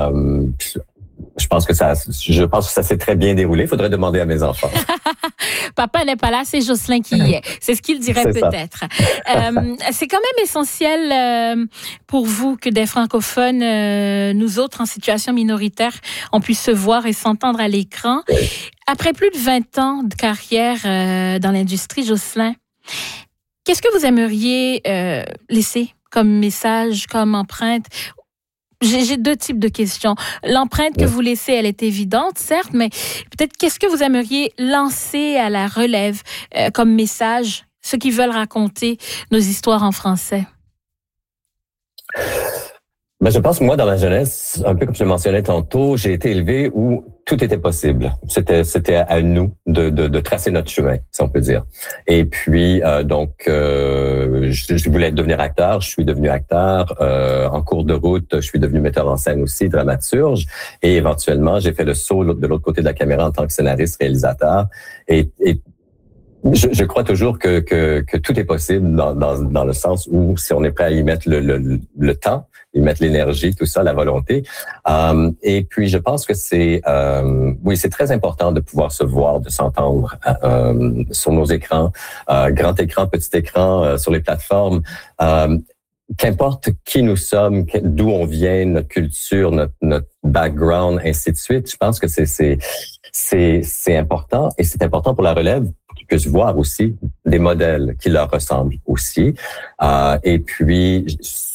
je pense que ça s'est très bien déroulé. Il faudrait demander à mes enfants. Papa n'est pas là, c'est Jocelyn qui y est. C'est ce qu'il dirait C'est peut-être. C'est quand même essentiel pour vous que des francophones, nous autres en situation minoritaire, on puisse se voir et s'entendre à l'écran. Oui. Après plus de 20 ans de carrière dans l'industrie, Jocelyn, qu'est-ce que vous aimeriez laisser comme message, comme empreinte? J'ai deux types de questions. L'empreinte que vous laissez, elle est évidente, certes, mais peut-être qu'est-ce que vous aimeriez lancer à la relève comme message, ceux qui veulent raconter nos histoires en français? Ben, je pense que moi, dans ma jeunesse, un peu comme je le mentionnais tantôt, j'ai été élevé où tout était possible. C'était à nous de tracer notre chemin, si on peut dire. Et puis, je voulais devenir acteur. Je suis devenu acteur. En cours de route, je suis devenu metteur en scène aussi, dramaturge. Et éventuellement, j'ai fait le saut de l'autre côté de la caméra en tant que scénariste, réalisateur. Et je crois toujours que tout est possible dans le sens où si on est prêt à y mettre le temps, y mettre l'énergie, tout ça, la volonté. Et puis je pense que c'est très important de pouvoir se voir, de s'entendre sur nos écrans, grand écran, petit écran, sur les plateformes. Qu'importe qui nous sommes, d'où on vient, notre culture, notre background, ainsi de suite, je pense que c'est important et c'est important pour la relève qu'ils puissent voir aussi des modèles qui leur ressemblent aussi. Et puis,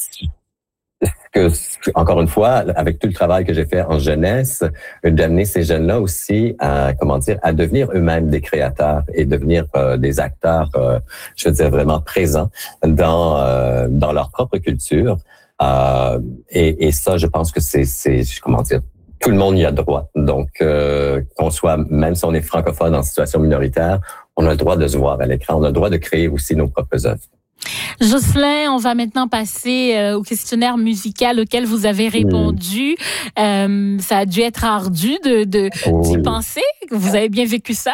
encore une fois, avec tout le travail que j'ai fait en jeunesse, d'amener ces jeunes-là aussi à devenir eux-mêmes des créateurs et devenir des acteurs, je veux dire, vraiment présents dans leur propre culture. Et ça, je pense que tout le monde y a droit. Donc, qu'on soit, même si on est francophone en situation minoritaire, on a le droit de se voir à l'écran, on a le droit de créer aussi nos propres œuvres. Jocelyn, on va maintenant passer au questionnaire musical auquel vous avez répondu. Ça a dû être ardu d'y penser. Vous avez bien vécu ça?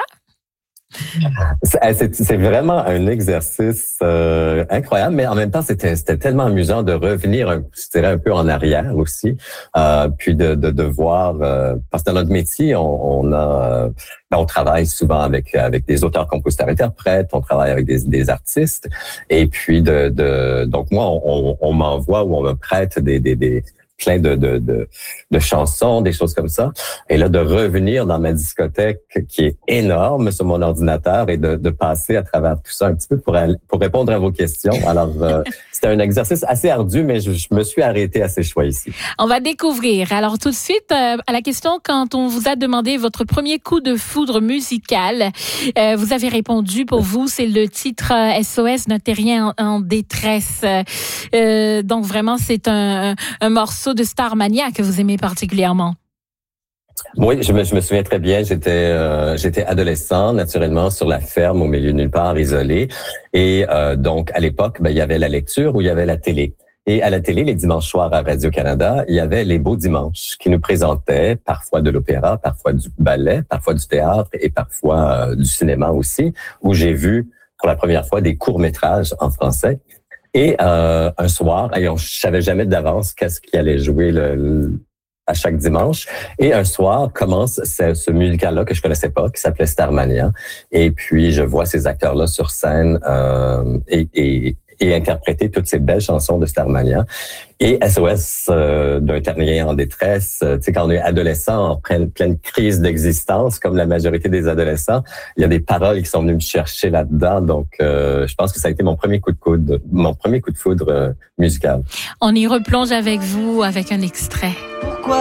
C'est vraiment un exercice incroyable, mais en même temps, c'était tellement amusant de revenir, je dirais, un peu en arrière aussi, puis de voir, parce que dans notre métier, on travaille souvent avec des auteurs, compositeurs, interprètes, on travaille avec des artistes, et puis donc moi, on m'envoie ou on me prête plein de chansons, des choses comme ça. Et là, de revenir dans ma discothèque qui est énorme sur mon ordinateur et de passer à travers tout ça un petit peu pour répondre à vos questions. Alors, c'était un exercice assez ardu, mais je me suis arrêté à ces choix ici. On va découvrir. Alors, tout de suite, à la question, quand on vous a demandé votre premier coup de foudre musical, vous avez répondu, pour vous, c'est le titre SOS, ne t'es rien en détresse. Donc, vraiment, c'est un morceau de Starmania que vous aimez particulièrement. Oui, je me souviens très bien. J'étais adolescent, naturellement, sur la ferme, au milieu de nulle part, isolé. Et donc, à l'époque, il y avait la lecture ou il y avait la télé. Et à la télé, les dimanches soirs à Radio-Canada, il y avait les Beaux Dimanches qui nous présentaient parfois de l'opéra, parfois du ballet, parfois du théâtre et parfois du cinéma aussi, où j'ai vu pour la première fois des courts-métrages en français. Et un soir, je savais jamais d'avance qu'est-ce qui allait jouer à chaque dimanche. Et un soir commence ce musical-là que je connaissais pas, qui s'appelait Starmania. Et puis je vois ces acteurs-là sur scène et interpréter toutes ces belles chansons de Starmania. Et SOS d'un terrien en détresse, tu sais, quand on est adolescent, en pleine crise d'existence, comme la majorité des adolescents, il y a des paroles qui sont venues me chercher là-dedans. Donc, je pense que ça a été mon premier coup de foudre musical. On y replonge avec vous, avec un extrait.